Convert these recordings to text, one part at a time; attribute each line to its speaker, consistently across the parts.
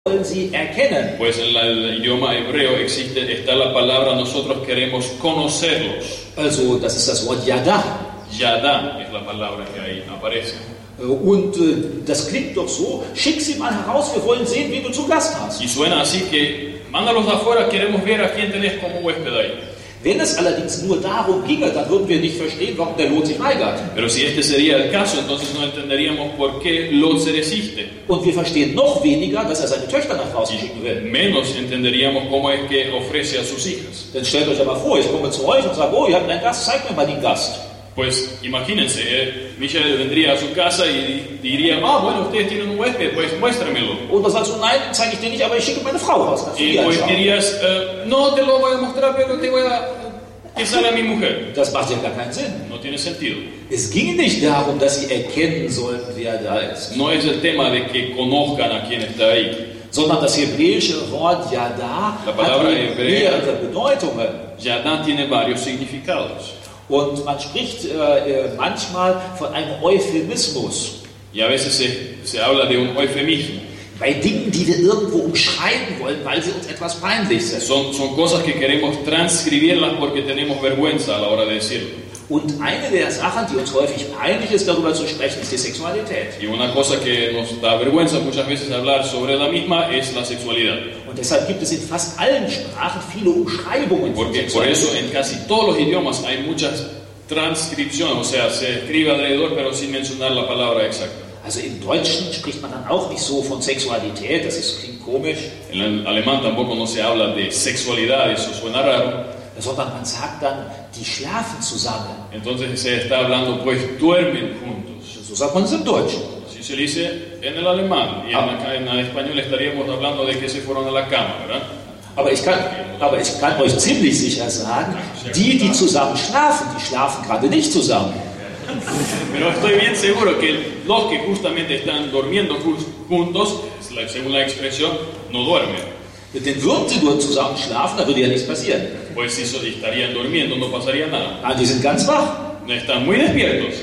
Speaker 1: wollen sie erkennen.
Speaker 2: Pues en el idioma hebreo está la palabra nosotros queremos conocerlos.
Speaker 1: Also das ist das Wort Yada.
Speaker 2: Yada es la palabra que ahí aparece.
Speaker 1: Und das klingt doch so, schick sie mal heraus, wir wollen sehen, wen du zu Gast hast.
Speaker 2: Y suena así que, mándalos afuera, queremos ver a quién tenés como huésped ahí.
Speaker 1: Wenn es allerdings nur darum ginge, dann würden wir nicht verstehen, warum der Lot sich weigert.
Speaker 2: Pero si este sería el caso, entonces no entenderíamos por qué Lot se resiste.
Speaker 1: Und wir verstehen noch weniger, dass er seine Töchter nach draußen schicken will.
Speaker 2: Menos entenderíamos cómo es que ofrece a sus hijas.
Speaker 1: Dann stellt euch aber vor, ich komme zu euch und sage, oh, ihr habt einen Gast, zeigt mir mal den Gast.
Speaker 2: Pues imagínense, Michael vendría a su casa y diría, bueno, ustedes tienen un huésped, pues muéstramelo.
Speaker 1: Und dann sagst du, nein, zeige ich dir nicht, aber ich schicke meine Frau raus.
Speaker 2: Y pues dirías, no te lo voy a mostrar, pero te voy a... que salga mi mujer.
Speaker 1: Das macht ja gar keinen Sinn.
Speaker 2: No tiene sentido.
Speaker 1: Es ging nicht darum, dass sie erkennen sollten, wer da ist.
Speaker 2: No es el tema de que conozcan a quién está ahí.
Speaker 1: Sondern das hebräische Wort Yada hat mehrere Bedeutungen.
Speaker 2: Yada tiene varios significados.
Speaker 1: Und man spricht manchmal von einem Euphemismus.
Speaker 2: Y a veces se habla de un eufemismo.
Speaker 1: Bei Dingen, die wir irgendwo umschreiben wollen, weil sie uns etwas peinlich sind.
Speaker 2: Son cosas que queremos transcribirlas porque tenemos vergüenza a la hora de decirlo.
Speaker 1: Und eine der Sachen, die uns häufig peinlich ist, darüber zu sprechen, ist die Sexualität.
Speaker 2: Y una cosa que nos da vergüenza muchas veces hablar sobre la misma es la sexualidad.
Speaker 1: Und deshalb gibt es in fast allen Sprachen viele Umschreibungen.
Speaker 2: Porque por eso en casi todos los idiomas hay muchas transcripciones, o sea, se escribe alrededor pero sin mencionar la palabra exacta.
Speaker 1: Also im Deutschen spricht man dann auch nicht so von Sexualität, klingt komisch.
Speaker 2: En el alemán tampoco no se habla de sexualidad, eso suena raro.
Speaker 1: Sondern man sagt dann, die schlafen zusammen.
Speaker 2: Entonces se está hablando, pues duermen juntos.
Speaker 1: So sagt man es im Deutschen.
Speaker 2: Así se dice en el alemán. Y en el español estaríamos hablando de que se fueron a la cama, ¿verdad?
Speaker 1: Aber ich kann euch ziemlich sicher sagen, die zusammen schlafen, die schlafen gerade nicht zusammen.
Speaker 2: Pero estoy bien seguro que los que justamente están durmiendo juntos, según la expresión, no duermen.
Speaker 1: Denn würden sie nur zusammen schlafen, dann würde ja nichts passieren.
Speaker 2: Pues si estarían durmiendo, no pasaría nada.
Speaker 1: Ah, die sind ganz wach.
Speaker 2: Están muy despiertos.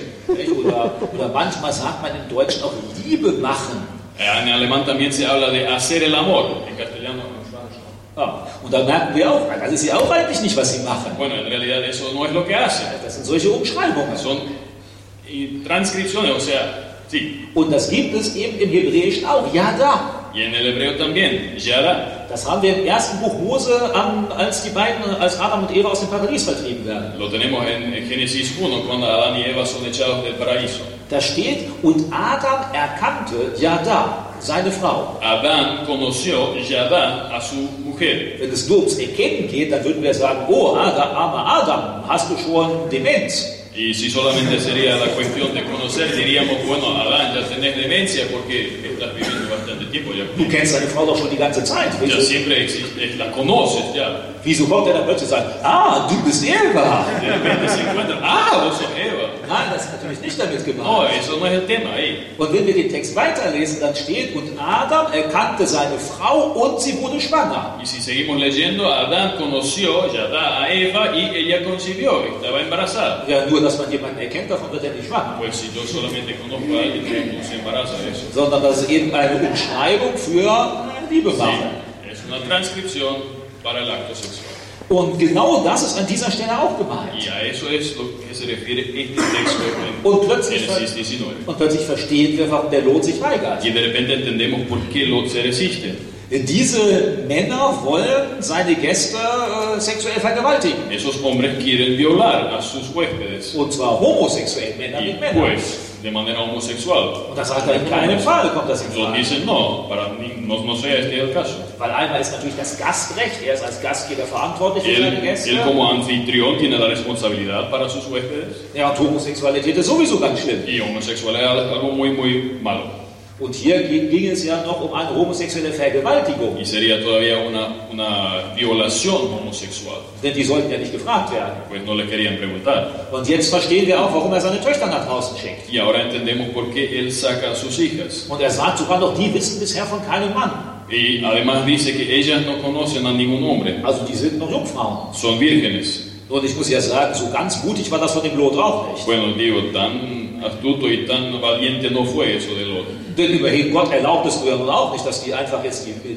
Speaker 1: Oder manchmal sagt man im Deutschen auch Liebe machen.
Speaker 2: En alemán también se habla de hacer el amor. En castellano.
Speaker 1: Ja, und da merken wir auch, das ist ja auch eigentlich nicht, was sie machen.
Speaker 2: Bueno, en realidad eso no es lo que hacen.
Speaker 1: Das sind solche Umschreibungen.
Speaker 2: Son transcripciones, o sea, sí.
Speaker 1: Und das gibt es eben im Hebräischen auch, Yada.
Speaker 2: Y en el hebreo también, Yada.
Speaker 1: Das haben wir im ersten Buch Mose, als Adam und Eva aus dem Paradies vertrieben werden.
Speaker 2: Lo tenemos en Génesis 1, cuando Adán y Eva son echados del paraíso.
Speaker 1: Da steht, und Adam erkannte Yada, seine Frau.
Speaker 2: Adán conoció Yada a su mujer.
Speaker 1: Wenn es nur ums Erkennen geht, dann würden wir sagen, oh, armer Adam, hast du schon Demenz?
Speaker 2: Y si solamente sería la cuestión de conocer, diríamos, bueno, Adán, ya tenés demencia porque estás viviendo bastante tiempo ya.
Speaker 1: Du kennst deine Frau doch schon die ganze Zeit.
Speaker 2: Ya siempre existe, la conoces ya.
Speaker 1: Wieso kommt er dann plötzlich und sagt, du bist Eva?
Speaker 2: De repente se encuentra, vos sos Eva.
Speaker 1: Nein, das ist natürlich nicht damit gemeint.
Speaker 2: No, eso no es el tema ahí.
Speaker 1: Und wenn wir den Text weiterlesen, dann steht, und Adam erkannte seine Frau und sie wurde schwanger.
Speaker 2: Y si seguimos leyendo, Adán conoció Yada a Eva y ella concibió, estaba embarazada.
Speaker 1: Ja, nur, dass man jemanden erkennt, davon wird er nicht schwanger.
Speaker 2: Pues si yo solamente conozco a alguien, no se embaraza de eso.
Speaker 1: Sondern das ist eben eine Umschreibung für Liebe machen.
Speaker 2: Sí, es una transcripción para el acto sexual.
Speaker 1: Und genau das ist an dieser Stelle auch gemeint.
Speaker 2: Y a eso es lo que se refiere este texto en Génesis 19.
Speaker 1: Und plötzlich verstehen wir, warum der Lot sich weigert.
Speaker 2: Y de repente entendemos por qué Lot se resiste.
Speaker 1: Diese Männer wollen seine Gäste sexuell vergewaltigen.
Speaker 2: Esos hombres quieren violar a sus huéspedes.
Speaker 1: Und zwar homosexuell, Männer mit Männern.
Speaker 2: Pues, de manera homosexual.
Speaker 1: Und das sagt er, in keinem Fall kommt das in
Speaker 2: Frage. Dicen, no sea este el caso.
Speaker 1: Weil einmal ist natürlich das Gastrecht, er ist als Gastgeber verantwortlich für seine Gäste.
Speaker 2: Él como anfitrión tiene la responsabilidad para sus huéspedes.
Speaker 1: Ja, und Homosexualität ist sowieso ganz schlimm.
Speaker 2: Y homosexualidad es algo muy, muy malo.
Speaker 1: Und hier ging es ja noch um eine homosexuelle Vergewaltigung.
Speaker 2: Y sería todavía una violación homosexual.
Speaker 1: Denn die sollten ja nicht gefragt werden.
Speaker 2: Pues no le querían preguntar.
Speaker 1: Und jetzt verstehen wir auch, warum er seine Töchter nach draußen schickt.
Speaker 2: Y ahora entendemos por qué él saca a sus hijas.
Speaker 1: Und er sagt sogar noch, die wissen bisher von keinem Mann.
Speaker 2: Y además dice que ellas no conocen a ningún hombre.
Speaker 1: Also die sind noch Jungfrauen.
Speaker 2: Son vírgenes.
Speaker 1: Und ich muss ja sagen, so ganz mutig war das von dem Lot auch nicht.
Speaker 2: Bueno, digo, tan astuto y tan valiente no fue eso de Lot.
Speaker 1: Denn immerhin, Gott erlaubt es nur ja nun auch nicht, dass die einfach jetzt